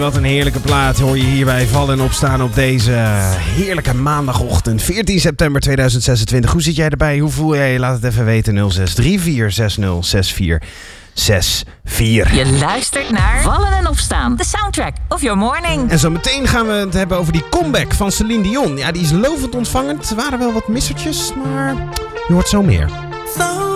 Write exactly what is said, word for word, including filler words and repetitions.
Wat een heerlijke plaat hoor je hierbij vallen en opstaan op deze heerlijke maandagochtend. veertien september tweeduizend zesentwintig. Hoe zit jij erbij? Hoe voel jij je? Laat het even weten. nul zes drie vier zes nul zes vier zes vier. Je luistert naar Vallen en Opstaan. The soundtrack of your morning. En zo meteen gaan we het hebben over die comeback van Celine Dion. Ja, die is lovend ontvangend. Er waren wel wat missertjes, maar je hoort zo meer.